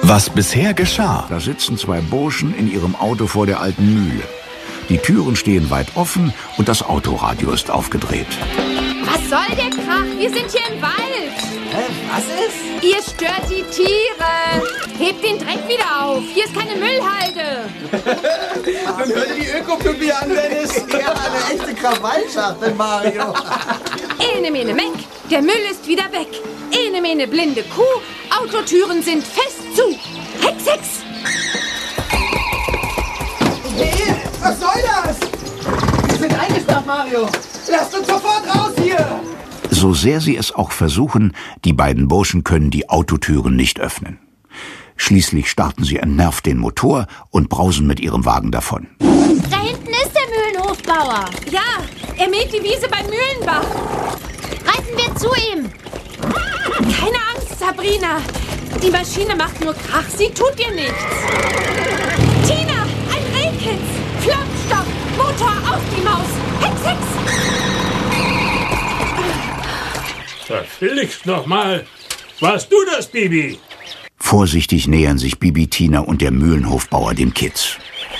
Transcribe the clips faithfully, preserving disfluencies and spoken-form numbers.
Was bisher geschah. Da sitzen zwei Burschen in ihrem Auto vor der alten Mühle. Die Türen stehen weit offen und das Autoradio ist aufgedreht. Was soll der Krach? Wir sind hier im Wald. Hä, was ist? Ihr stört die Tiere. Hebt den Dreck wieder auf. Hier ist keine Müllhalde. Dann hör dir die Ökopypie an, Dennis. Ja, eine echte Krawallschachtel, Mario. Ene mene Menk, der Müll ist wieder weg. Ene mene blinde Kuh, Autotüren sind fest zu. Hex, hex. Hey, was soll das? Wir sind eingesperrt, Mario. Lasst uns sofort raus hier. So sehr sie es auch versuchen, die beiden Burschen können die Autotüren nicht öffnen. Schließlich starten sie entnervt den Motor und brausen mit ihrem Wagen davon. Da hinten ist der Mühlenhofbauer. Ja, er mäht die Wiese beim Mühlenbach. Reiten wir zu ihm. Keine Angst, Sabrina. Die Maschine macht nur Krach, sie tut dir nichts. Tina, ein Rehkitz. Flammstoff, Motor auf die Maus. Hex, hex. Verflixt noch mal. Warst du das, Bibi? Vorsichtig nähern sich Bibi, Tina und der Mühlenhofbauer dem Kitz.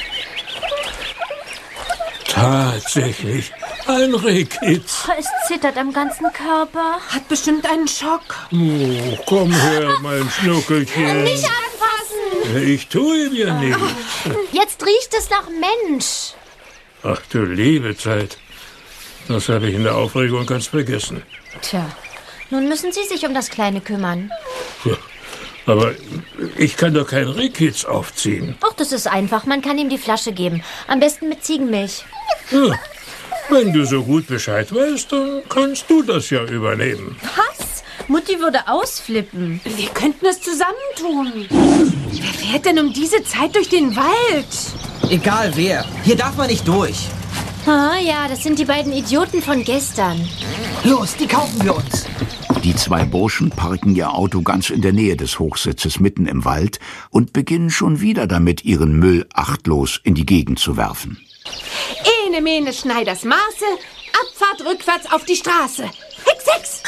Tatsächlich, ein Rehkitz. Es zittert am ganzen Körper. Hat bestimmt einen Schock. Oh, komm her, mein Schnuckelchen. Nicht anfassen. Ich tue ihm ja nichts. Jetzt riecht es nach Mensch. Ach du liebe Zeit. Das habe ich in der Aufregung ganz vergessen. Tja, nun müssen Sie sich um das Kleine kümmern. Ja, aber ich kann doch kein Rehkitz aufziehen. Ach, das ist einfach. Man kann ihm die Flasche geben. Am besten mit Ziegenmilch. Ja, wenn du so gut Bescheid weißt, dann kannst du das ja übernehmen. Was? Mutti würde ausflippen. Wir könnten es zusammentun. Wer fährt denn um diese Zeit durch den Wald? Egal wer. Hier darf man nicht durch. Ah ja, das sind die beiden Idioten von gestern. Los, die kaufen wir uns. Die zwei Burschen parken ihr Auto ganz in der Nähe des Hochsitzes mitten im Wald und beginnen schon wieder damit, ihren Müll achtlos in die Gegend zu werfen. Ene mene Schneiders Maße, Abfahrt rückwärts auf die Straße. Hex, hex.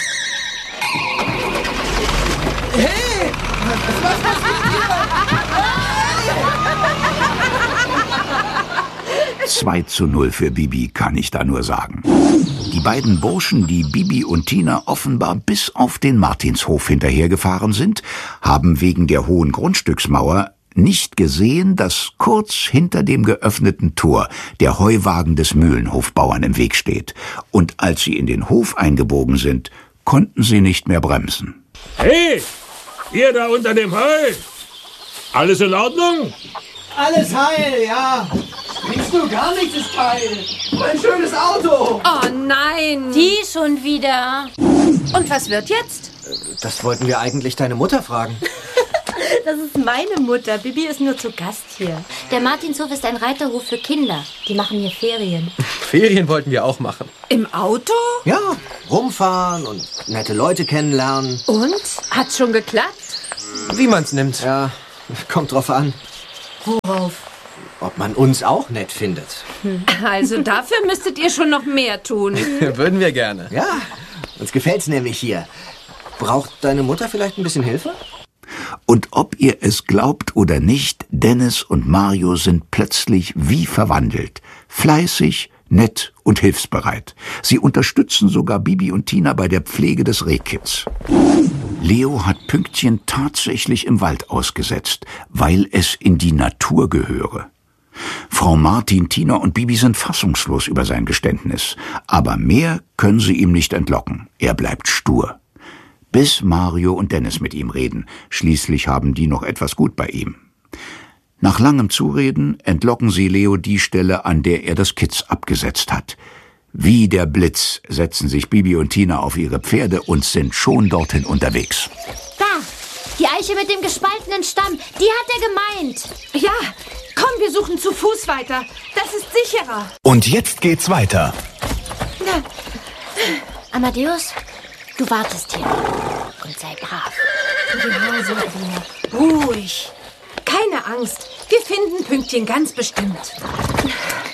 Hey! Was passiert zwei zu null für Bibi, kann ich da nur sagen. Die beiden Burschen, die Bibi und Tina offenbar bis auf den Martinshof hinterhergefahren sind, haben wegen der hohen Grundstücksmauer nicht gesehen, dass kurz hinter dem geöffneten Tor der Heuwagen des Mühlenhofbauern im Weg steht. Und als sie in den Hof eingebogen sind, konnten sie nicht mehr bremsen. Hey, ihr da unter dem Heu! Alles in Ordnung? Alles heil, ja. Riechst du, gar nichts ist geil. Mein schönes Auto. Oh nein. Die schon wieder. Und was wird jetzt? Das wollten wir eigentlich deine Mutter fragen. Das ist meine Mutter. Bibi ist nur zu Gast hier. Der Martinshof ist ein Reiterhof für Kinder. Die machen hier Ferien. Ferien wollten wir auch machen. Im Auto? Ja, rumfahren und nette Leute kennenlernen. Und? Hat's schon geklappt? Wie man's nimmt. Ja, kommt drauf an. Worauf? Ob man uns auch nett findet. Also dafür müsstet ihr schon noch mehr tun. Würden wir gerne. Ja, uns gefällt's nämlich hier. Braucht deine Mutter vielleicht ein bisschen Hilfe? Und ob ihr es glaubt oder nicht, Dennis und Mario sind plötzlich wie verwandelt. Fleißig, nett und hilfsbereit. Sie unterstützen sogar Bibi und Tina bei der Pflege des Rehkitz. Leo hat Pünktchen tatsächlich im Wald ausgesetzt, weil es in die Natur gehöre. Frau Martin, Tina und Bibi sind fassungslos über sein Geständnis. Aber mehr können sie ihm nicht entlocken. Er bleibt stur. Bis Mario und Dennis mit ihm reden. Schließlich haben die noch etwas gut bei ihm. Nach langem Zureden entlocken sie Leo die Stelle, an der er das Kitz abgesetzt hat. Wie der Blitz setzen sich Bibi und Tina auf ihre Pferde und sind schon dorthin unterwegs. Da, die Eiche mit dem gespaltenen Stamm, die hat er gemeint. Ja, komm, wir suchen zu Fuß weiter. Das ist sicherer. Und jetzt geht's weiter. Na. Amadeus, du wartest hier und sei brav. Ja, Sabrina. Ruhig. Keine Angst. Wir finden Pünktchen ganz bestimmt.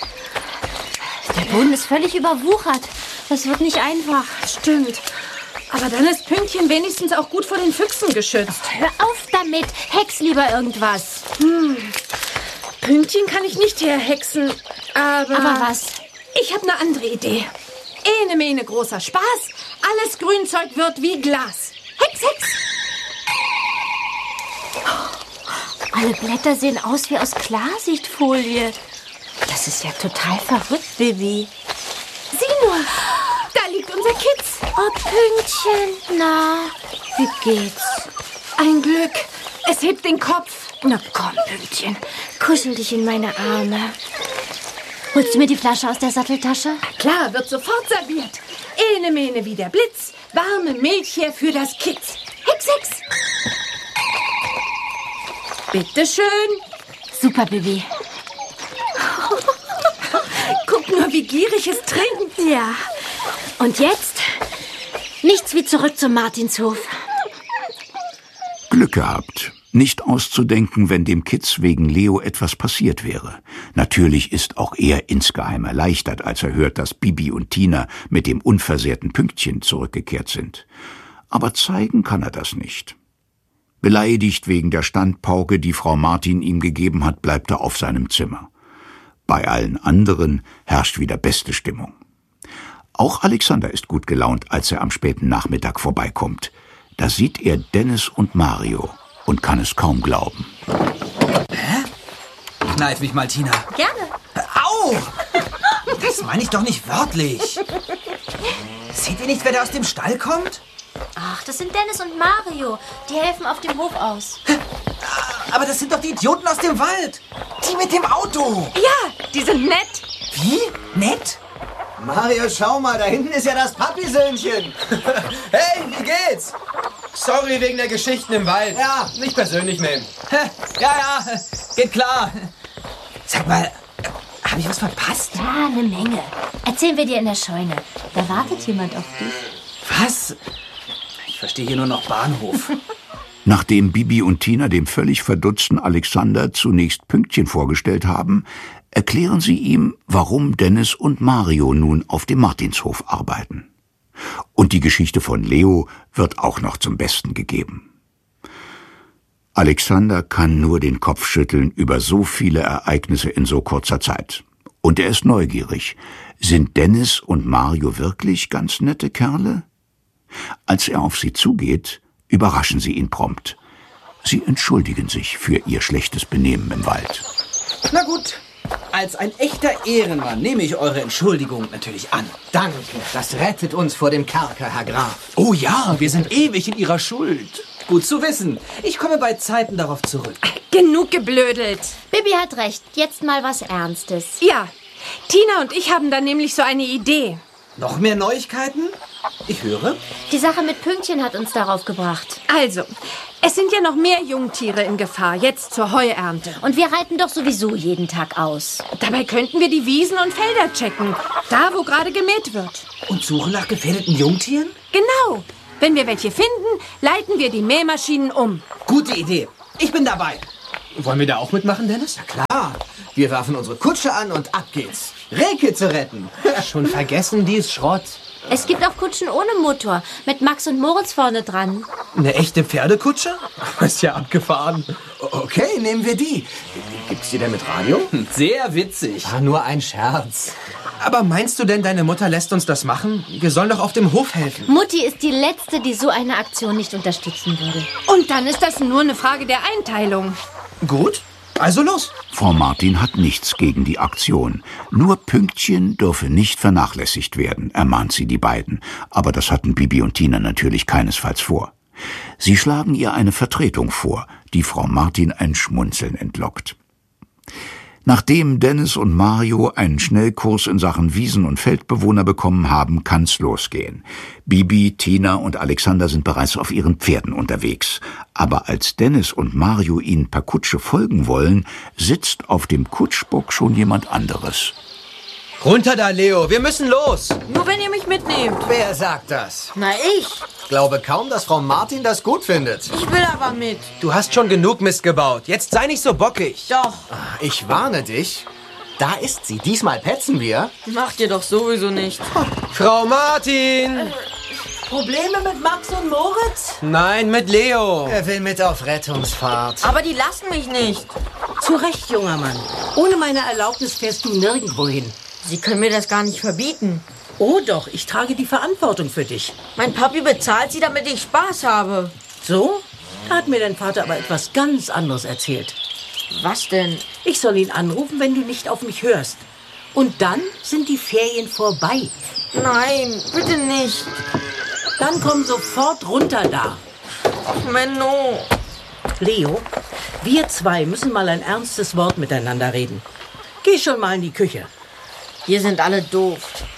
Der Boden ist völlig überwuchert. Das wird nicht einfach. Stimmt. Aber dann ist Pünktchen wenigstens auch gut vor den Füchsen geschützt. Hör auf damit. Hex lieber irgendwas. Hm. Pünktchen kann ich nicht herhexen, aber... Aber was? Ich habe eine andere Idee. Ene mene großer Spaß. Alles Grünzeug wird wie Glas. Hex, Hex! Alle Blätter sehen aus wie aus Klarsichtfolie. Das ist ja total verrückt, Bibi. Sieh nur, da liegt unser Kitz. Oh, Pünktchen. Na, wie geht's? Ein Glück. Es hebt den Kopf. Na komm, Pünktchen. Kuschel dich in meine Arme. Holst du mir die Flasche aus der Satteltasche? Klar, wird sofort serviert. Ene mene wie der Blitz. Warme Milch her für das Kitz. Hex, Hex. Bitteschön. Super, Bibi. Guck nur, wie gierig es trinkt. Ja. Und jetzt? Nichts wie zurück zum Martinshof. Glück gehabt. Nicht auszudenken, wenn dem Kitz wegen Leo etwas passiert wäre. Natürlich ist auch er insgeheim erleichtert, als er hört, dass Bibi und Tina mit dem unversehrten Pünktchen zurückgekehrt sind. Aber zeigen kann er das nicht. Beleidigt wegen der Standpauke, die Frau Martin ihm gegeben hat, bleibt er auf seinem Zimmer. Bei allen anderen herrscht wieder beste Stimmung. Auch Alexander ist gut gelaunt, als er am späten Nachmittag vorbeikommt. Da sieht er Dennis und Mario und kann es kaum glauben. Hä? Kneif mich mal, Tina. Gerne. Au! Das meine ich doch nicht wörtlich. Seht ihr nicht, wer da aus dem Stall kommt? Ach, das sind Dennis und Mario. Die helfen auf dem Hof aus. Aber das sind doch die Idioten aus dem Wald. Die mit dem Auto. Ja, die sind nett. Wie? Nett? Mario, schau mal, da hinten ist ja das Papisöhnchen. Hey, wie geht's? Sorry wegen der Geschichten im Wald. Ja, nicht persönlich nehmen. Ja, ja, geht klar. Sag mal, habe ich was verpasst? Ja, eine Menge. Erzählen wir dir in der Scheune. Da wartet jemand auf dich. Was? Ich verstehe hier nur noch Bahnhof. Nachdem Bibi und Tina dem völlig verdutzten Alexander zunächst Pünktchen vorgestellt haben, erklären sie ihm, warum Dennis und Mario nun auf dem Martinshof arbeiten. Und die Geschichte von Leo wird auch noch zum Besten gegeben. Alexander kann nur den Kopf schütteln über so viele Ereignisse in so kurzer Zeit. Und er ist neugierig. Sind Dennis und Mario wirklich ganz nette Kerle? Als er auf sie zugeht, überraschen sie ihn prompt. Sie entschuldigen sich für ihr schlechtes Benehmen im Wald. Na gut, als ein echter Ehrenmann nehme ich eure Entschuldigung natürlich an. Danke, das rettet uns vor dem Kerker, Herr Graf. Oh ja, wir sind ewig in Ihrer Schuld. Gut zu wissen. Ich komme bei Zeiten darauf zurück. Genug geblödelt. Bibi hat recht. Jetzt mal was Ernstes. Ja, Tina und ich haben da nämlich so eine Idee. Noch mehr Neuigkeiten? Ich höre. Die Sache mit Pünktchen hat uns darauf gebracht. Also, es sind ja noch mehr Jungtiere in Gefahr, jetzt zur Heuernte. Und wir reiten doch sowieso jeden Tag aus. Dabei könnten wir die Wiesen und Felder checken, da wo gerade gemäht wird. Und suchen nach gefährdeten Jungtieren? Genau. Wenn wir welche finden, leiten wir die Mähmaschinen um. Gute Idee. Ich bin dabei. Wollen wir da auch mitmachen, Dennis? Na klar. Wir werfen unsere Kutsche an und ab geht's. Reke zu retten. Schon vergessen, die ist Schrott. Es gibt auch Kutschen ohne Motor, mit Max und Moritz vorne dran. Eine echte Pferdekutsche? Ist ja abgefahren. Okay, nehmen wir die. Gibt's die denn mit Radio? Sehr witzig. Ah, nur ein Scherz. Aber meinst du denn, deine Mutter lässt uns das machen? Wir sollen doch auf dem Hof helfen. Mutti ist die Letzte, die so eine Aktion nicht unterstützen würde. Und dann ist das nur eine Frage der Einteilung. Gut, also los. Frau Martin hat nichts gegen die Aktion. Nur Pünktchen dürfe nicht vernachlässigt werden, ermahnt sie die beiden. Aber das hatten Bibi und Tina natürlich keinesfalls vor. Sie schlagen ihr eine Vertretung vor, die Frau Martin ein Schmunzeln entlockt. Nachdem Dennis und Mario einen Schnellkurs in Sachen Wiesen- und Feldbewohner bekommen haben, kann's losgehen. Bibi, Tina und Alexander sind bereits auf ihren Pferden unterwegs. Aber als Dennis und Mario ihnen per Kutsche folgen wollen, sitzt auf dem Kutschbock schon jemand anderes. Runter da, Leo, wir müssen los. Nur wenn ihr mich mitnehmt. Wer sagt das? Na, ich. Ich glaube kaum, dass Frau Martin das gut findet. Ich will aber mit. Du hast schon genug Mist gebaut. Jetzt sei nicht so bockig. Doch. Ich warne dich. Da ist sie. Diesmal petzen wir. Macht ihr doch sowieso nicht. Frau Martin! Probleme mit Max und Moritz? Nein, mit Leo. Er will mit auf Rettungsfahrt. Aber die lassen mich nicht. Zu Recht, junger Mann. Ohne meine Erlaubnis fährst du nirgendwo hin. Sie können mir das gar nicht verbieten. Oh doch, ich trage die Verantwortung für dich. Mein Papi bezahlt sie, damit ich Spaß habe. So? Da hat mir dein Vater aber etwas ganz anderes erzählt. Was denn? Ich soll ihn anrufen, wenn du nicht auf mich hörst. Und dann sind die Ferien vorbei. Nein, bitte nicht. Dann komm sofort runter da. Ach, Menno. Leo, wir zwei müssen mal ein ernstes Wort miteinander reden. Geh schon mal in die Küche. Hier sind alle doof.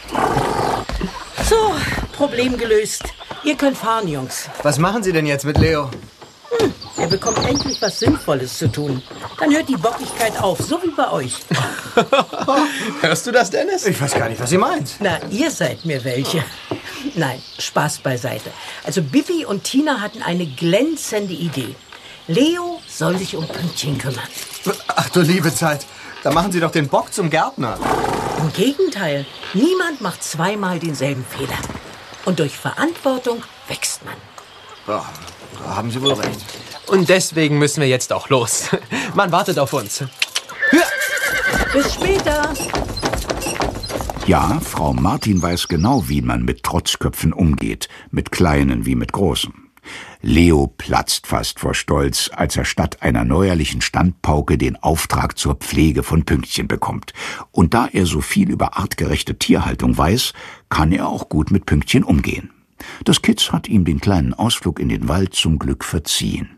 So, Problem gelöst. Ihr könnt fahren, Jungs. Was machen Sie denn jetzt mit Leo? Hm, er bekommt endlich was Sinnvolles zu tun. Dann hört die Bockigkeit auf, so wie bei euch. Hörst du das, Dennis? Ich weiß gar nicht, was sie meint. Na, ihr seid mir welche. Nein, Spaß beiseite. Also Bibi und Tina hatten eine glänzende Idee. Leo soll sich um Pünktchen kümmern. Ach du liebe Zeit. Da machen Sie doch den Bock zum Gärtner. Im Gegenteil, niemand macht zweimal denselben Fehler. Und durch Verantwortung wächst man. Ja, da haben Sie wohl recht. Und deswegen müssen wir jetzt auch los. Man wartet auf uns. Bis später. Ja, Frau Martin weiß genau, wie man mit Trotzköpfen umgeht, mit Kleinen wie mit Großen. Leo platzt fast vor Stolz, als er statt einer neuerlichen Standpauke den Auftrag zur Pflege von Pünktchen bekommt. Und da er so viel über artgerechte Tierhaltung weiß, kann er auch gut mit Pünktchen umgehen. Das Kitz hat ihm den kleinen Ausflug in den Wald zum Glück verziehen.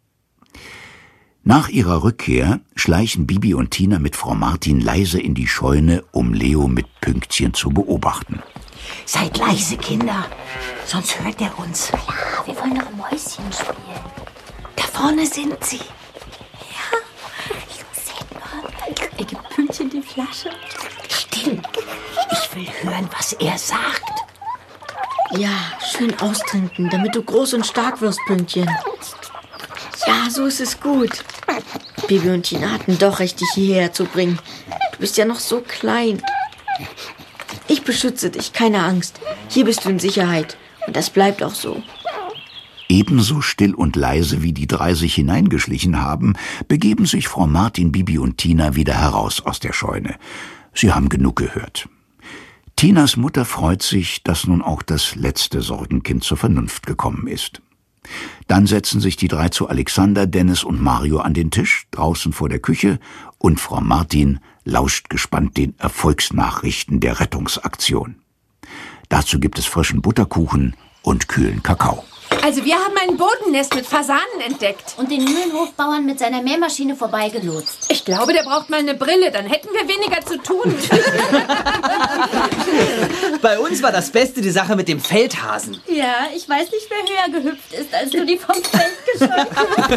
Nach ihrer Rückkehr schleichen Bibi und Tina mit Frau Martin leise in die Scheune, um Leo mit Pünktchen zu beobachten. Seid leise, Kinder, sonst hört er uns. Ja, wir wollen noch Mäuschen spielen. Da vorne sind sie. Ja, seht mal. Er gibt Pünktchen die Flasche. Still, ich will hören, was er sagt. Ja, schön austrinken, damit du groß und stark wirst, Pünktchen. Ja, so ist es gut. Bibi und Tina hatten doch recht, dich hierher zu bringen. Du bist ja noch so klein. Ich beschütze dich, keine Angst. Hier bist du in Sicherheit. Und das bleibt auch so. Ebenso still und leise, wie die drei sich hineingeschlichen haben, begeben sich Frau Martin, Bibi und Tina wieder heraus aus der Scheune. Sie haben genug gehört. Tinas Mutter freut sich, dass nun auch das letzte Sorgenkind zur Vernunft gekommen ist. Dann setzen sich die drei zu Alexander, Dennis und Mario an den Tisch, draußen vor der Küche, und Frau Martin lauscht gespannt den Erfolgsnachrichten der Rettungsaktion. Dazu gibt es frischen Butterkuchen und kühlen Kakao. Also wir haben ein Bodennest mit Fasanen entdeckt. Und den Mühlenhofbauern mit seiner Mähmaschine vorbeigelotst. Ich glaube, der braucht mal eine Brille, dann hätten wir weniger zu tun. Bei uns war das Beste die Sache mit dem Feldhasen. Ja, ich weiß nicht, wer höher gehüpft ist, als du die vom Feld gescheucht hast.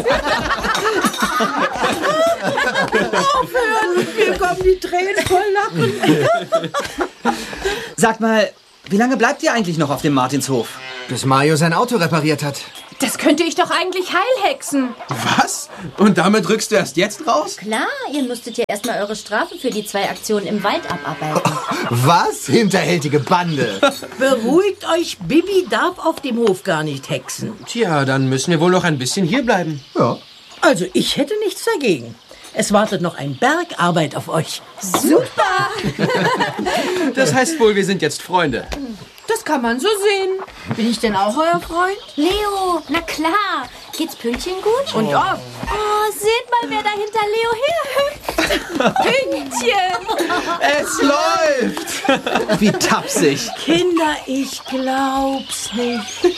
Aufhören, mir kommen die Tränen voll Lachen. Sag mal, wie lange bleibt ihr eigentlich noch auf dem Martinshof? Bis Mario sein Auto repariert hat. Das könnte ich doch eigentlich heilhexen. Was? Und damit rückst du erst jetzt raus? Klar, ihr musstet ja erstmal eure Strafe für die zwei Aktionen im Wald abarbeiten. Was? Hinterhältige Bande. Beruhigt euch, Bibi darf auf dem Hof gar nicht hexen. Tja, dann müssen wir wohl noch ein bisschen hier bleiben. Ja. Also ich hätte nichts dagegen. Es wartet noch ein Berg Arbeit auf euch. Super! Das heißt wohl, wir sind jetzt Freunde. Das kann man so sehen. Bin ich denn auch euer Freund? Leo, na klar. Geht's Pünktchen gut? Und ob. Oh, seht mal, wer da hinter Leo herhüpft. Pünktchen! Es läuft! Wie tapsig. Kinder, ich glaub's nicht.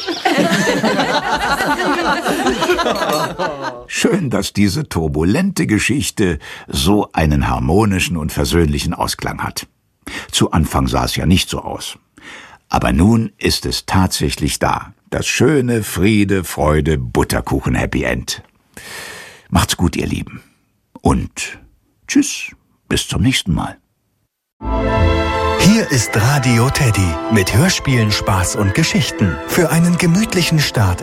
Schön, dass diese turbulente Geschichte so einen harmonischen und versöhnlichen Ausklang hat. Zu Anfang sah es ja nicht so aus. Aber nun ist es tatsächlich da. Das schöne Friede, Freude, Butterkuchen Happy End. Macht's gut, ihr Lieben. Und tschüss, bis zum nächsten Mal. Hier ist Radio Teddy mit Hörspielen, Spaß und Geschichten für einen gemütlichen Start